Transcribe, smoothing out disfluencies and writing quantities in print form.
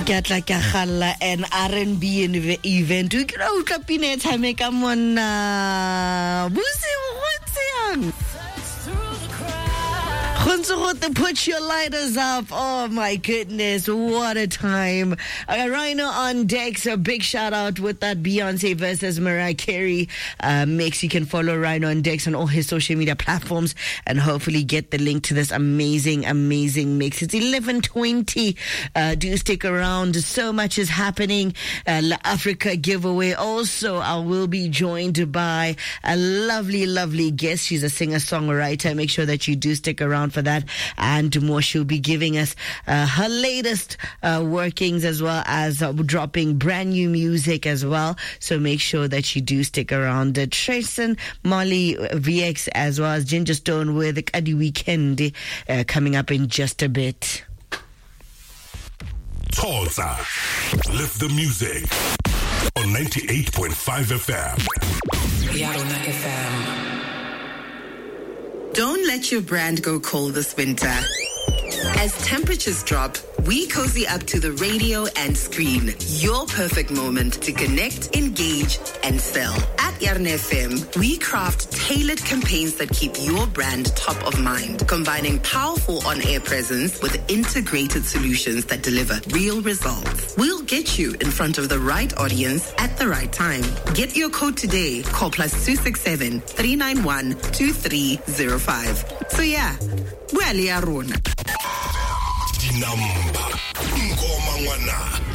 Katla ka khalla an R&B event. We can utla pina tshameka monna. Busi ngotsiang. Put your lighters up. Oh my goodness, what a time. Rhino on deck. So big shout out with that Beyonce versus Mariah Carey mix. You can follow Rhino on decks on all his social media platforms and hopefully get the link to this amazing mix. It's 11:20. Do stick around. So much is happening. La Africa giveaway. Also, I will be joined by a lovely guest. She's a singer-songwriter. Make sure that you do stick around for that and more. She'll be giving us her latest workings as well as dropping brand new music as well. So make sure that you do stick around. Trayson, Molly, VX as well as Ginger Stone with Kadi Weekend coming up in just a bit. Tulsa, lift the music on 98.5 FM. Yarona FM. Don't let your brand go cold this winter. As temperatures drop, we cozy up to the radio and screen. Your perfect moment to connect, engage, and sell. At Yarn FM, we craft tailored campaigns that keep your brand top of mind, combining powerful on-air presence with integrated solutions that deliver real results. We'll get you in front of the right audience at the right time. Get your code today. Call +267 391 2305. So yeah, well, Yarona. Dinamba Ngoma Ngwana